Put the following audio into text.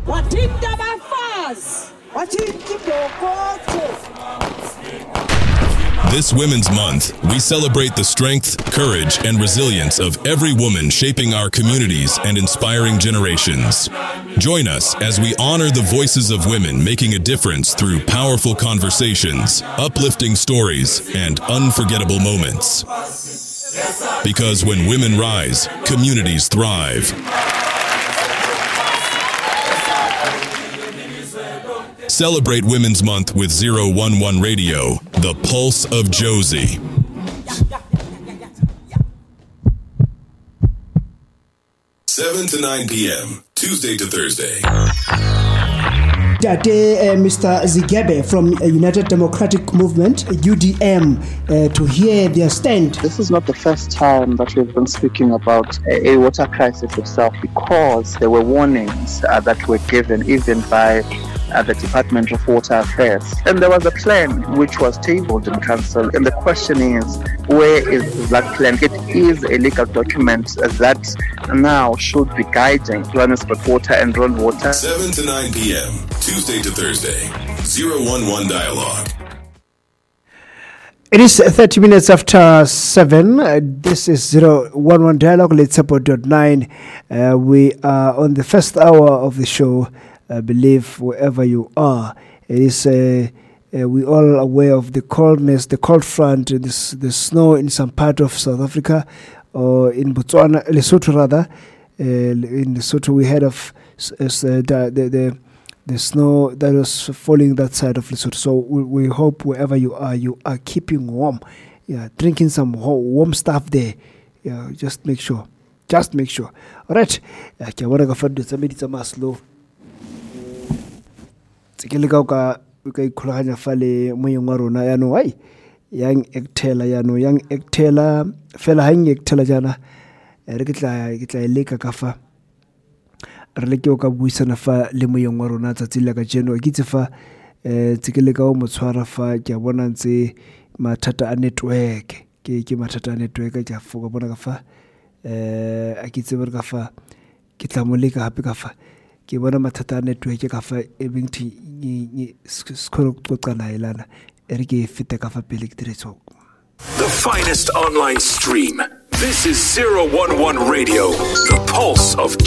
Watinda bafazi. This Women's Month, we celebrate the strength, courage, and resilience of every woman shaping our communities and inspiring generations. Join us as we honor the voices of women making a difference through powerful conversations, uplifting stories, and unforgettable moments. Because when women rise, communities thrive. Celebrate Women's Month with 011 Radio, the pulse of Josie. Seven to 9 p.m., Tuesday to Thursday. Today, Mr. Zigebe from United Democratic Movement, UDM, to hear their stand. This is not the first time that we've been speaking about a water crisis itself, because there were warnings that were given even by the Department of Water Affairs. And there was a plan which was tabled in council, and the question is, where is that plan? It is a legal document that now should be guiding Johannesburg Water and Rand Water. 7 to 9 p.m., Tuesday to Thursday, 011 Dialogue. It is 30 minutes after 7. This is 011 Dialogue, Late Support 9. We are on the first hour of the show. I believe wherever you are, it is we all aware of the coldness, the cold front, the snow in some part of South Africa, or in Botswana, Lesotho rather. In Lesotho, we heard of the snow that was falling that side of Lesotho. So we hope wherever you are keeping warm, drinking some warm stuff there. Just make sure. All right. Tsikilika ka ikhulaganya fale moyeng wa rona ya no yang actela fela hang actela jana re ke tla leka ka fa re le ke o ka buisana fa le moyeng wa rona tsatsile ka jeno ke tsefa tsikilika o motshwara fa ke bona ntse mathata a network ke mathata a network ke a foka bona ka fa a ke tsebe ka fa ke tla moleka hape ka fa ke bona mathata a network ka fa ebinti ni skoro qoqana ilana ere ke fite ka fa pele ke diretso. The finest online stream. This is 011 Radio, the pulse of